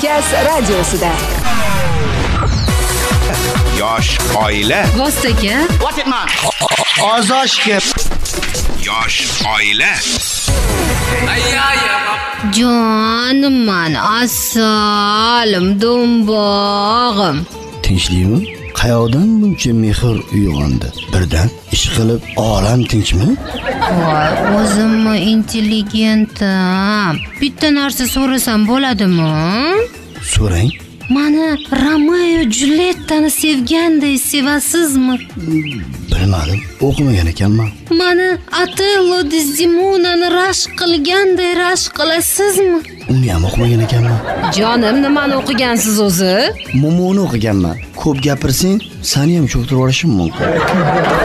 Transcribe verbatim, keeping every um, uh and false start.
Jazz radiosida. Yosh oila. Vostaga. What it man? Ozoshga. Yosh oila. Jonman, assalim, do'mbog'im. Tinchlikmi? Qayoqdan buncha mehr uyg'ondi? Birdan ish qilib olam tinchmi? Voy, o'zimmi intelligentim. Bitta narsa so'rasam bo'ladimi? So'rang. Mani Romeo Juliettani sevganday sevasizmi? Bilmadim, o'qimagan ekanman. Mani Otello Desdemonani rashk qilganday rashk qilasizmi? Uni ham o'qimagan ekanman. Jonim, nimani o'qigansiz o'zi? Momoni o'qiganman. Ko'p gapirsang, seni ham cho'ktirib olishim mumkin.